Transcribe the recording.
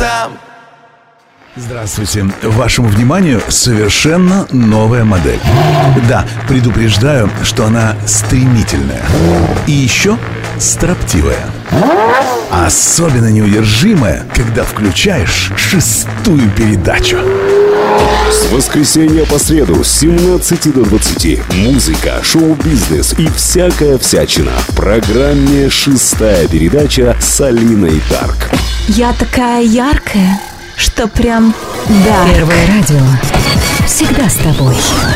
там. Здравствуйте. Вашему вниманию совершенно новая модель. Да, предупреждаю, что она стремительная. И еще строптивая. Особенно неудержимая, когда включаешь 6-ю передачу. С воскресенья по среду с 17 до 20. Музыка, шоу-бизнес и всякая всячина. В программе «6-я передача» с Алиной Дарк. Я такая яркая, что прям да. Первое радио всегда с тобой.